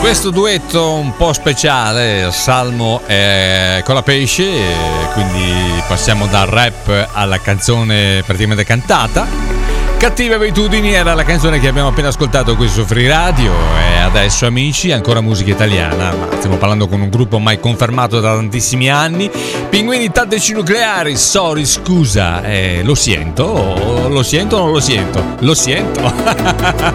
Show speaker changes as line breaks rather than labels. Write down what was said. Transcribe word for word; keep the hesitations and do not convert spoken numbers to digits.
Questo duetto un po' speciale, Salmo e Colapesce, quindi passiamo dal rap alla canzone praticamente cantata. Cattive abitudini era la canzone che abbiamo appena ascoltato qui su Free Radio, e adesso amici ancora musica italiana, ma stiamo parlando con un gruppo mai confermato da tantissimi anni, Pinguini Tattici Nucleari. Sorry, scusa, eh, lo sento, lo sento o non lo sento? Lo sento.